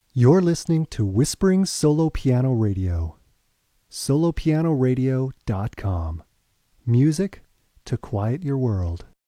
You're listening to Whispering Solo Piano Radio, solopianoradio.com. Music to quiet your world.